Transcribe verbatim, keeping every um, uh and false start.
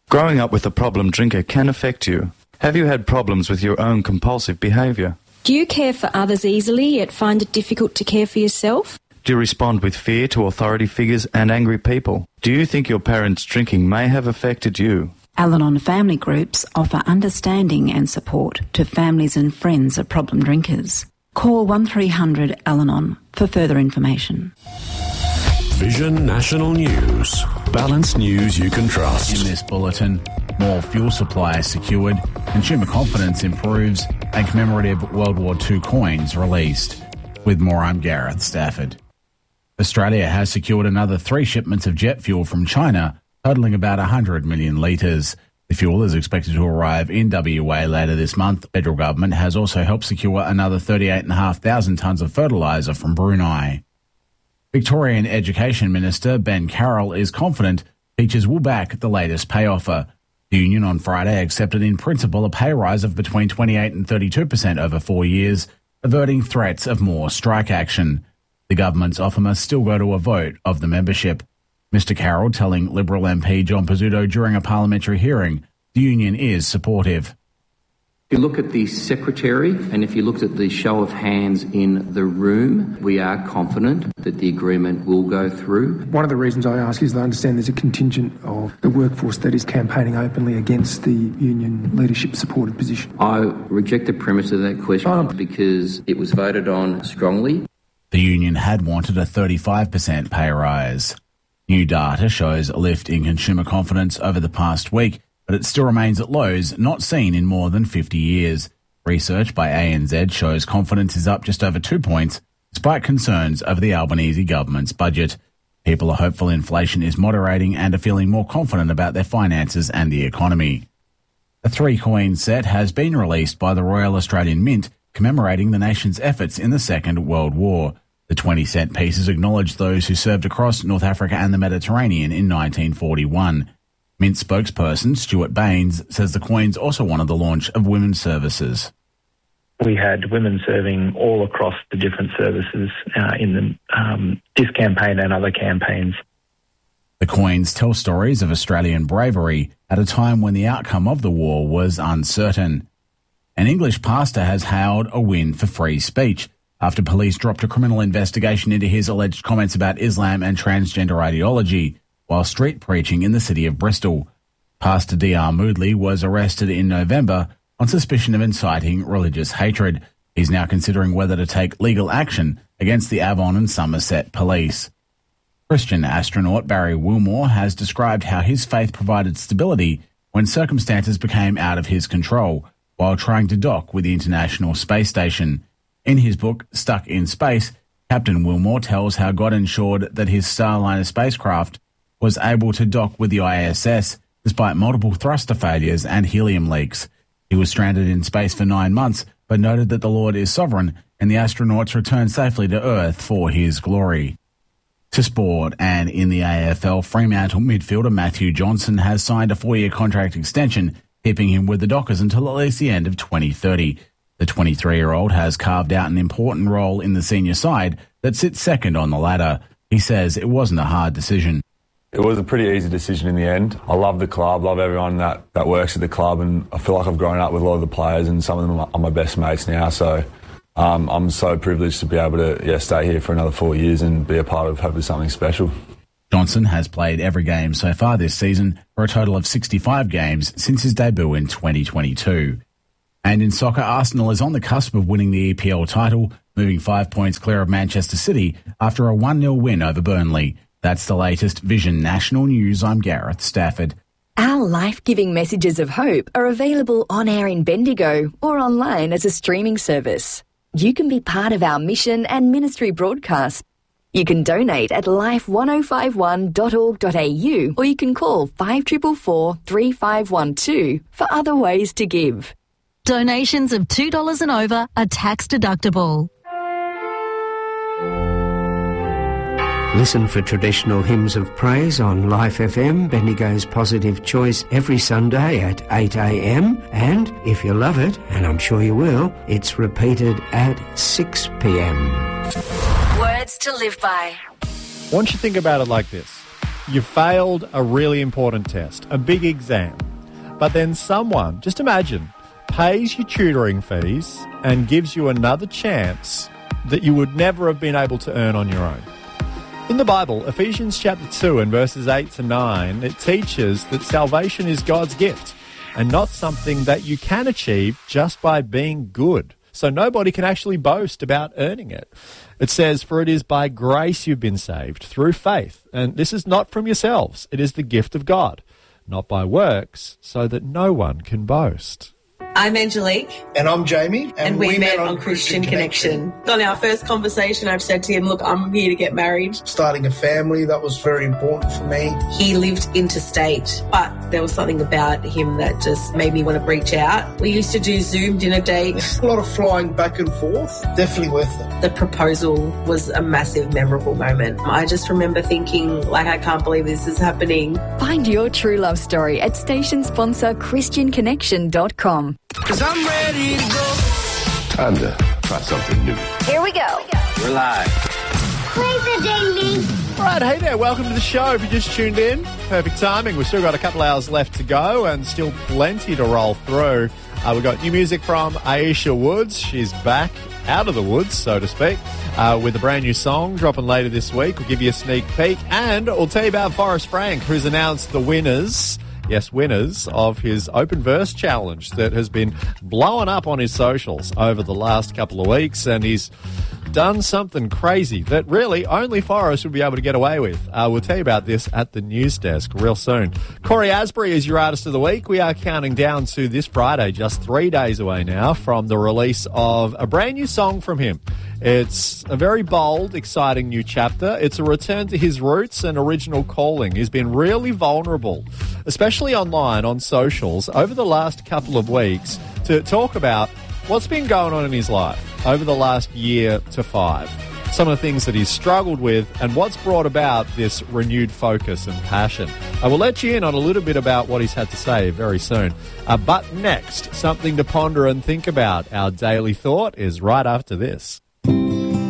Growing up with a problem drinker can affect you. Have you had problems with your own compulsive behaviour? Do you care for others easily yet find it difficult to care for yourself? Do you respond with fear to authority figures and angry people? Do you think your parents' drinking may have affected you? Al-Anon family groups offer understanding and support to families and friends of problem drinkers. Call one three hundred Al-Anon for further information. Vision National News. Balanced news you can trust. In this bulletin, more fuel supply secured, consumer confidence improves, and commemorative World War Two coins released. With more, I'm Gareth Stafford. Australia has secured another three shipments of jet fuel from China, totalling about one hundred million litres. The fuel is expected to arrive in W A later this month. The federal government has also helped secure another thirty-eight thousand five hundred tonnes of fertiliser from Brunei. Victorian Education Minister Ben Carroll is confident teachers will back the latest pay offer. The union on Friday accepted in principle a pay rise of between twenty-eight and thirty-two percent over four years, averting threats of more strike action. The government's offer must still go to a vote of the membership. Mister Carroll telling Liberal M P John Pizzuto during a parliamentary hearing the union is supportive. If you look at the Secretary and if you looked at the show of hands in the room, we are confident that the agreement will go through. One of the reasons I ask is that I understand there's a contingent of the workforce that is campaigning openly against the union leadership-supported position. I reject the premise of that question Oh. because it was voted on strongly. The union had wanted a thirty-five percent pay rise. New data shows a lift in consumer confidence over the past week, but it still remains at lows not seen in more than fifty years. Research by A N Z shows confidence is up just over two points, despite concerns over the Albanese government's budget. People are hopeful inflation is moderating and are feeling more confident about their finances and the economy. A three-coin set has been released by the Royal Australian Mint, commemorating the nation's efforts in the Second World War. The twenty-cent pieces acknowledge those who served across North Africa and the Mediterranean in nineteen forty-one. Mint spokesperson Stuart Baines says the coins also honoured the launch of women's services. We had women serving all across the different services uh, in the, um, this campaign and other campaigns. The coins tell stories of Australian bravery at a time when the outcome of the war was uncertain. An English pastor has hailed a win for free speech after police dropped a criminal investigation into his alleged comments about Islam and transgender ideology while street preaching in the city of Bristol. Pastor D R Moodley was arrested in November on suspicion of inciting religious hatred. He's now considering whether to take legal action against the Avon and Somerset police. Christian astronaut Barry Wilmore has described how his faith provided stability when circumstances became out of his control while trying to dock with the International Space Station. In his book, Stuck in Space, Captain Wilmore tells how God ensured that his Starliner spacecraft was able to dock with the I S S despite multiple thruster failures and helium leaks. He was stranded in space for nine months, but noted that the Lord is sovereign and the astronauts returned safely to Earth for his glory. To sport, and in the A F L, Fremantle midfielder Matthew Johnson has signed a four-year contract extension, keeping him with the Dockers until at least the end of twenty thirty. The twenty-three-year-old has carved out an important role in the senior side that sits second on the ladder. He says it wasn't a hard decision. It was a pretty easy decision in the end. I love the club, love everyone that, that works at the club, and I feel like I've grown up with a lot of the players, and some of them are my best mates now. So um, I'm so privileged to be able to yeah, stay here for another four years and be a part of hopefully something special. Johnson has played every game so far this season for a total of sixty-five games since his debut in twenty twenty-two. And in soccer, Arsenal is on the cusp of winning the E P L title, moving five points clear of Manchester City after a one nil win over Burnley. That's the latest Vision National News. I'm Gareth Stafford. Our life-giving messages of hope are available on air in Bendigo or online as a streaming service. You can be part of our mission and ministry broadcast. You can donate at life ten fifty-one dot org dot a u or you can call five four four, three five one two for other ways to give. Donations of two dollars and over are tax deductible. Listen for traditional hymns of praise on Life F M, Bendigo's Positive Choice, every Sunday at eight a m. And if you love it, and I'm sure you will, it's repeated at six p m. Words to live by. Once you think about it like this, You failed a really important test, a big exam. But then someone, just imagine, pays your tutoring fees and gives you another chance that you would never have been able to earn on your own. In the Bible, Ephesians chapter two and verses eight to nine, it teaches that salvation is God's gift and not something that you can achieve just by being good. So nobody can actually boast about earning it. It says, "For it is by grace you've been saved, through faith. And this is not from yourselves. It is the gift of God, not by works, so that no one can boast." I'm Angelique. And I'm Jamie. And, and we, we met, met on Christian, Christian Connection. Connection. On our first conversation, I've said to him, look, I'm here to get married. Starting a family, that was very important for me. He lived interstate, but there was something about him that just made me want to reach out. We used to do Zoom dinner dates. A lot of flying back and forth. Definitely worth it. The proposal was a massive, memorable moment. I just remember thinking, like, I can't believe this is happening. Find your true love story at station sponsor christian connection dot com. Cause I'm ready to go. Time to try something new. Here we go. We're live. Play the ding ding. All right, hey there, welcome to the show. If you just tuned in, perfect timing. We've still got a couple hours left to go and still plenty to roll through. Uh, we've got new music from Aisha Woods. She's back out of the woods, so to speak, uh, with a brand new song dropping later this week. We'll give you a sneak peek, and we'll tell you about Forrest Frank, who's announced the winners Yes, winners of his Open Verse Challenge that has been blowing up on his socials over the last couple of weeks, and he's done something crazy that really only Forrest would be able to get away with. Uh, we'll tell you about this at the news desk real soon. Corey Asbury is your Artist of the Week. We are counting down to this Friday, just three days away now, from the release of a brand new song from him. It's a very bold, exciting new chapter. It's a return to his roots and original calling. He's been really vulnerable, especially online, on socials, over the last couple of weeks to talk about what's been going on in his life over the last year to five. Some of the things that he's struggled with and what's brought about this renewed focus and passion. I will let you in on a little bit about what he's had to say very soon. Uh, but next, something to ponder and think about. Our daily thought is right after this.